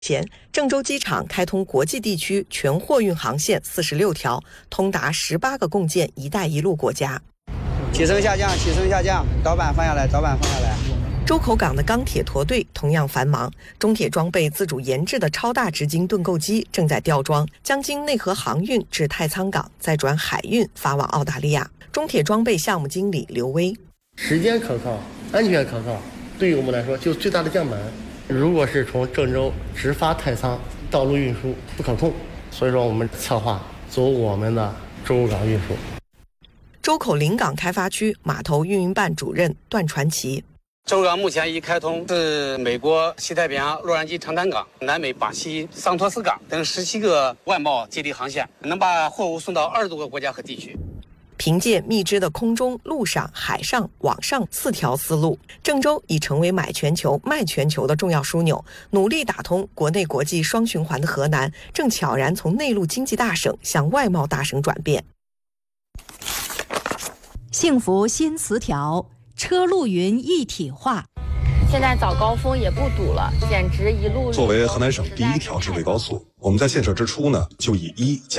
前，郑州机场开通国际地区全货运航线46条，通达18个共建“一带一路”国家。 起升下降，起升下降，导板放下来，导板放下来。 周口港的钢铁驼队同样繁忙，中铁装备自主研制的超大直径盾构机正在吊装，将经内河航运至太仓港，再转海运发往澳大利亚。中铁装备项目经理刘威： 时间可靠，安全可靠，对于我们来说就最大的降本。如果是从郑州直发太仓，道路运输不可控，所以说我们策划走我们的周口港运输。 周口临港开发区码头运营办主任段传奇： 周口港目前已开通是美国西太平洋洛杉矶长滩港、南美巴西桑托斯港等17个外贸接力航线，能把货物送到20多个国家和地区。 凭借密支的空中、陆上、海上、网上4条丝路，郑州已成为买全球、卖全球的重要枢纽。努力打通国内国际双循环的河南，正悄然从内陆经济大省向外贸大省转变。 幸福新词条，车路云一体化。 现在早高峰也不堵了，简直一路。 作为河南省第1条智慧高速，我们在建设之初呢，就以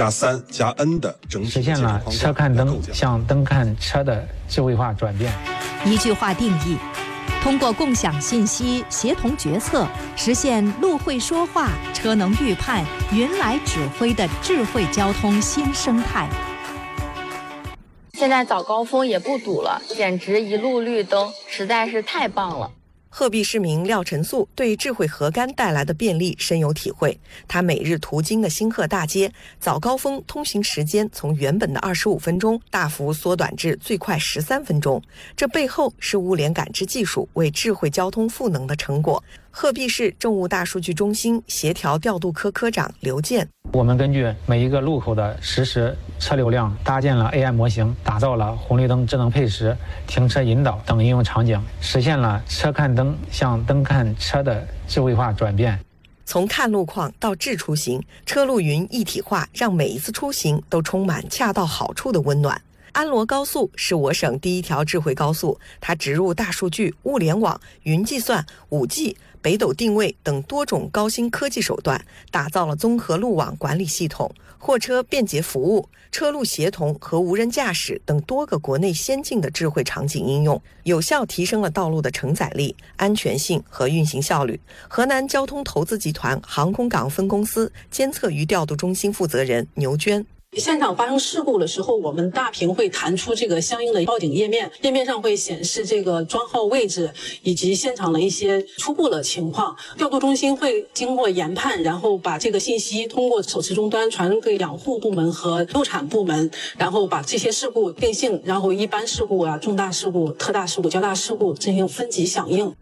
1+3+N 的整体实现了车看灯向灯看车的智慧化转变。 一句话定义：通过共享信息、协同决策，实现路会说话、车能预判、云来指挥的智慧交通新生态。 现在早高峰也不堵了，简直一路绿灯，实在是太棒了。 鹤壁市民廖晨素对智慧河杆带来的便利深有体会。他每日途经的新鹤大街，早高峰通行时间从原本的25分钟大幅缩短至最快13分钟。这背后是物联感知技术为智慧交通赋能的成果。鹤壁市政务大数据中心协调调度科科长刘健： 我们根据每一个路口的实时车流量，搭建了 AI 模型，打造了红绿灯智能配时、停车引导等应用场景，实现了车看灯向灯看车的智慧化转变。 从看路况到智出行，车路云一体化，让每一次出行都充满恰到好处的温暖。安罗高速是我省第1条智慧高速，它植入大数据、物联网、云计算、5G、北斗定位等多种高新科技手段，打造了综合路网管理系统、货车便捷服务、车路协同和无人驾驶等多个国内先进的智慧场景应用，有效提升了道路的承载力、安全性和运行效率。河南交通投资集团航空港分公司监测与调度中心负责人牛娟： 现场发生事故的时候，我们大屏会弹出这个相应的报警页面，页面上会显示这个装号位置以及现场的一些初步的情况。调度中心会经过研判，然后把这个信息通过手持终端传给养护部门和路产部门，然后把这些事故定性，然后一般事故啊、重大事故、特大事故、较大事故进行分级响应。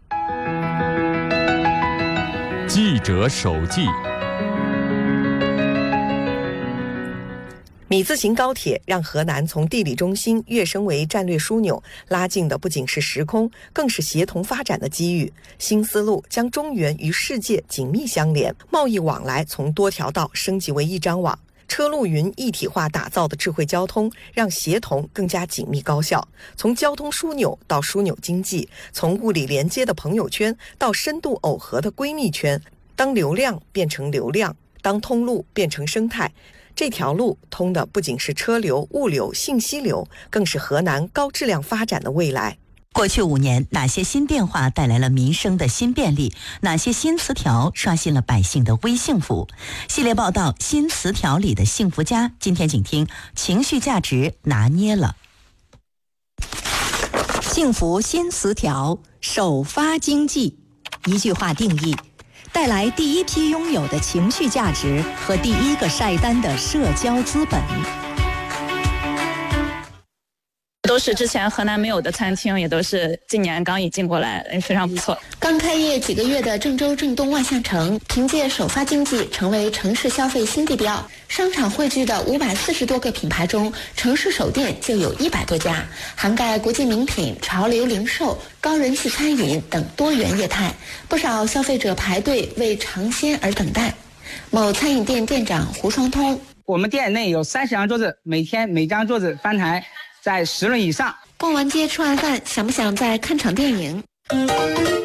记者手记。 米字形高铁让河南从地理中心跃升为战略枢纽，拉近的不仅是时空，更是协同发展的机遇。新思路将中原与世界紧密相连，贸易往来从多条道升级为一张网。车路云一体化打造的智慧交通，让协同更加紧密高效。从交通枢纽到枢纽经济，从物理连接的朋友圈到深度耦合的闺蜜圈，当流量变成流量，当通路变成生态。这条路通的不仅是车流、物流、信息流，更是河南高质量发展的未来。 过去5年，哪些新变化带来了民生的新便利？哪些新词条刷新了百姓的微幸福？系列报道《新词条里的幸福家》，今天请听情绪价值拿捏了。 幸福新词条，首发经济。一句话定义：带来第一批拥有的情绪价值和第一个晒单的社交资本。 都是之前河南没有的餐厅，也都是今年刚引进过来，非常不错。 刚开业几个月的郑州郑东万象城，凭借首发经济成为城市消费新地标。商场汇聚的540多个品牌中，城市首店就有100多家，涵盖国际名品、潮流零售、高人气餐饮等多元业态。不少消费者排队为尝鲜而等待。某餐饮店店长胡双通： 我们店内有30张桌子，每天每张桌子翻台在10轮以上。 逛完街吃完饭，想不想再看场电影？